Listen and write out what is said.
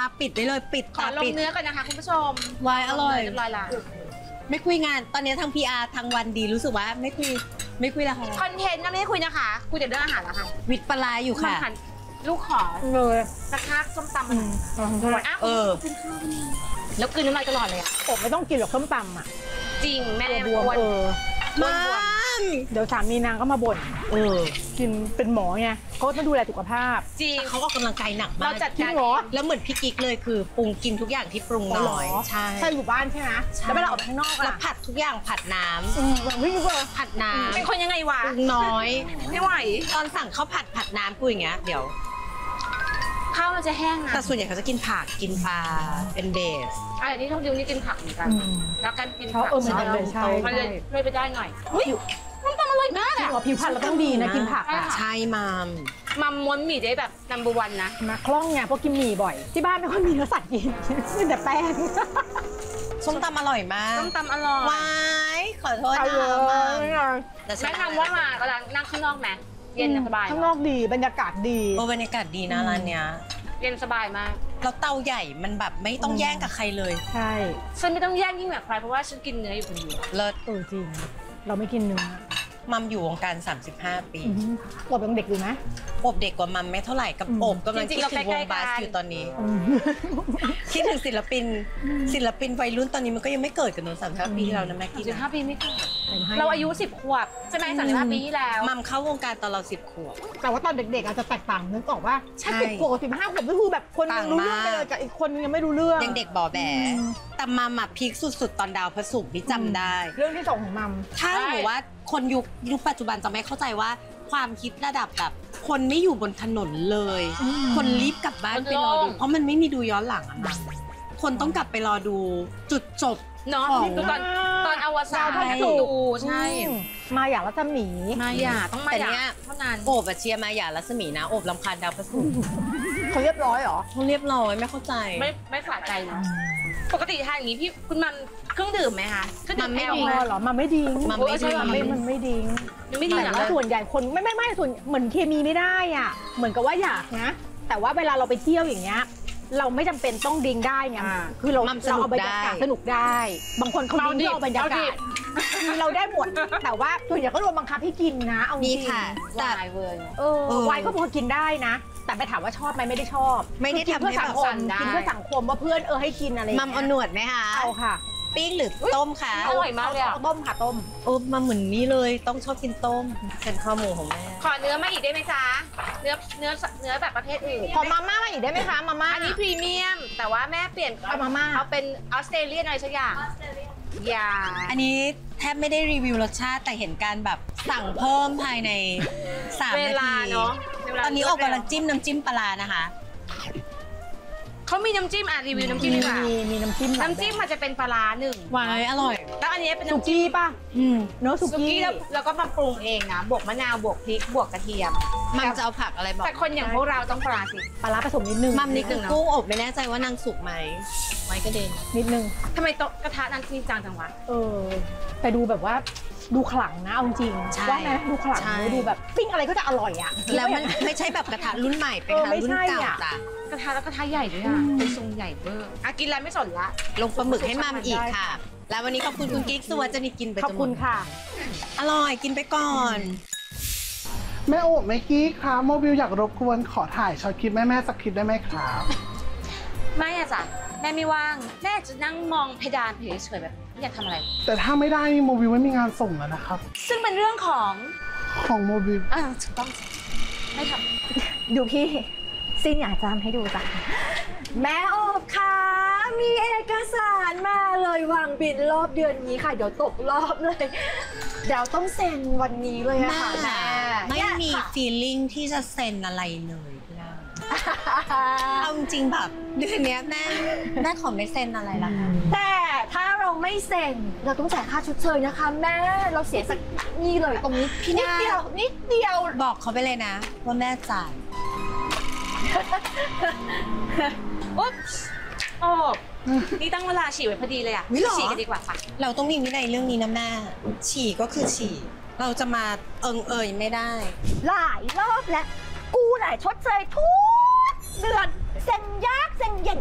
าปิดได้เลยปิดขอลงเนื้อกันนะคะคุณผู้ชมวายอร่อยเรียบร้อยละไม่คุยงานตอนนี้ทาง PR ทางวันดีรู้สึกว่าไม่คุยแล้วค่ะคอนเทนต์ไม่ได้คุยนะคะคุยแต่เรื่องอาหารแล้วค่ะวิทย์ปลาอยู่ค่ะลูกขอเลยกระทะส้มตำแล้วกินน้ำลายตลอดเลยอ่ะผมไม่ต้องกินหรอกส้มตำอ่ะจริงแม่บวมมาเดี๋ยวสามีนางก็มาบ่นกินเป็นหมอไงเขาต้องดูแลสุขภาพจริงเขาออกกำลังกายหนักมากเราจัดการแล้วเหมือนพี่กิ๊กเลยคือปรุงกินทุกอย่างที่ปรุงน้อยใช่อยู่บ้านใช่ไหมแล้วเวลาออกข้างนอกแล้วผัดทุกอย่างผัดน้ำวิ่งเลยผัดน้ำเป็นคนยังไงวะปรุงน้อยไม่ไหวตอนสั่งข้าวผัดน้ำกูอย่างเงี้ยเดี๋ยวข้าวมันจะแห้งนะแต่ส่วนใหญ่เขาจะกินผักกินปลาเป็นเบสอันนี้ท่องดิวนี่กินผักเหมือนกันแล้วกันกินผักมันเลยใช่มันเลยช่วยไปได้หน่อยมันทำอร่อยมากอ่ะผิวพรรณเราต้องดีนะกินผักใช่มัมม้วนหมี่ได้แบบนัมเบอร์วันนะมาคล่องไงเพราะกินหมี่บ่อยที่บ้านไม่ค่อยมีเนื้อสัตว์กินมีแต่แป้งส้มตำอร่อยมากส้มตำอร่อยวายขอโทษนะมัมแนะนำว่ามากำลังนั่งข้างนอกไหมเย็นสบายข้างนอกดีบรรยากาศดีบรรยากาศดีนะร้านเนี้ยเย็นสบายมากแล้วเตาใหญ่มันแบบไม่ต้องแย่งกับใครเลยใช่ฉันไม่ต้องแย่งยิ่งแบบใครเพราะว่าฉันกินเนื้ออยู่คนเดียวเลิศจริงเราไม่กินเนื้อมัมอยู่วงการ35 ปีอบยังเด็กอยู่ไหมอบเด็กกว่ามัมไม่เท่าไหร่กับอบกำลังคิดถึงวงบาสอยู่ตอนนี้คิดถึงศิลปินวัยรุ่นตอนนี้มันก็ยังไม่เกิดกันหนู35 ปีที่แล้วนะแม่กี้ 35 ปีไม่เกิดเราอายุ10 ขวบใช่ไหม35 ปีที่แล้วมัมเข้าวงการตอนเรา10 ขวบแต่ว่าตอนเด็กๆอาจจะแตกต่างนึกออกว่า10 ขวบกับ15 ขวบก็คือแบบคนรู้เรื่องไปเลยกับอีกคนยังไม่รู้เรื่องยังเด็กบ่อแบแต่มัมพีคสุดๆตอนดาวพระศุกร์นี่จำได้เรื่องที่2ของมัมถ้าหนูว่าคนยุคปัจจุบันจะไม่เข้าใจว่าความคิดระดับแบบคนไม่อยู่บนถนนเลยคนรีบกลับบ้านไปรอดูเพราะมันไม่มีดูย้อนหลังอะนะคนต้องกลับไปรอดูจุดจบเนาะตอนอวสานดูใช่มาอยากรัศมีมาอยากต้องมาอยากเท่านั้นโอบเชียร์มาอยากรัศมีนะโอบลำคาญดาวพระศุกร์เขาเรียบร้อยหรอเขาเรียบร้อยไม่เข้าใจไม่สะใจนะปกติทานอย่างนี้พี่คุณมันเครื่องดื่มไหมคะมันไม่ดีหรอมันไม่ดีมันไม่ดีแต่ส่วนใหญ่คนไม่ส่วนเหมือนเคมีไม่ได้อ่ะเหมือนกับว่าอยากนะแต่ว่าเวลาเราไปเที่ยวอย่างเงี้ยเราไม่จำเป็นต้องดิ้งได้ไงคือเราเอาบรรยากาศสนุกได้บางคนเขาดิ้งเอาบรรยากาศเราได้หมดแต่ว่าส่วนใหญ่ก็โดนบังคับให้กินนะเอาจริงแต่ไวน์ก็พอกินได้นะแต่ไปถามว่าชอบไหมไม่ได้ชอบไม่ได้ทำเพื่อสังคมกินเพื่อสังคมว่าเพื่อนให้กินอะไรมัมเอาหนวดไหมคะเอาค่ะปิ้งหรือต้มคะอร่อยมากเลยต้มค่ะต้มมาเหมือนนี้เลยต้องชอบกินต้มเป็นข้าวหมูของแม่ขอเนื้อมาอีกได้ไหมจ๊ะเนื้อแบบประเภทอื่นขอมาม่ามาอีกได้ไหมคะมาม่าอันนี้พรีเมียมแต่ว่าแม่เปลี่ยนเอามาม่าเอาเป็นออสเตรเลียนอะไรสักอย่างอันนี้แทบไม่ได้รีวิวรสชาติแต่เห็นการแบบสั่งเพิ่มภายใน3 นาทีตอนนี้อบกำลังจิ้มน้ำจิ้มปลานะคะเขามีน้ำจิ้มรีวิวน้ำจิ้มดีกว่ามีน้ำจิ้มมันจะเป็นปลา1 หวานอร่อยแล้วอันนี้เป็นสุกี้ป่ะเนื้อสุกี้แล้วก็มาปรุงเองนะบวกมะนาวบวกพริกบวกกระเทียมมัมจะเอาผักอะไรบอกแต่คนอย่างพวกเราต้องปลาสิปลาผสมนิดนึงมัมนี่คือกุ้งอบไม่แน่ใจว่านางสุกไหมไว้กระเด็นนิดนึงทำไมกระทะนั้นจริงจังวะแต่ดูแบบว่าดูขลังนะเอาจริงว่าไหมดูขลังดูแบบปิ้งอะไรก็จะอร่อยอ่ะแล้วมันไม่ใช่แบบกระทะรุ่นใหม่เป็นกระทะรุ่นเก่าจ้ะกระทะแล้วกระทะใหญ่ด้วยอ่ะเป็นทรงใหญ่เบอร์กินอะไรไม่สนละลงปลาหมึกให้มัมอีกค่ะแล้ววันนี้ขอบคุณคุณกิ๊กสวัสดีกินไปขอบคุณค่ะอร่อยกินไปก่อนแม่โอบแม่กิ๊กครับโมบิลอยากรบกวนขอถ่ายช็อตคลิปแม่สักคลิปได้ไหมครับไม่อะจ้ะแม่ไม่ว่างแม่จะนั่งมองเพดานเฉยๆแบบอยากทำอะไรแต่ถ้าไม่ได้โมบิลไม่มีงานส่งแล้วนะครับซึ่งเป็นเรื่องของโมบิลถูกต้องไม่ทำดูพี่ซิ่งอยากจำให้ดูจ้ะแม่โอบค่ะมีเอกสารมาเลยวางบินรอบเดือนนี้ค่ะเดี๋ยวตกรอบเลยเดี๋ยวต้องเซ็นวันนี้เลยค่ะแม่ไม่มี feeling ที่จะเซ็นอะไรเลยเอาจริงแบบเดือนนี้แม่ขอไม่เซ็นอะไรละค่ะแต่ถ้าเราไม่เซ็นเราต้องจ่ายค่าชดเชยนะคะแม่เราเสียสักนี่เลยตรงนี้นิดเดียวบอกเขาไปเลยนะว่าแม่จ่ายอุ๊บโอ้นี่ตั้งเวลาฉี่ไว้พอดีเลยอ่ะฉี่กันดีกว่าค่ะเราต้องมีวินัยเรื่องนี้นะแม่ฉี่ก็คือฉี่เราจะมาไม่ได้หลายรอบแล้วกูไหนชดเชยทุกเดือนเซ็นยากเซ็นเย็น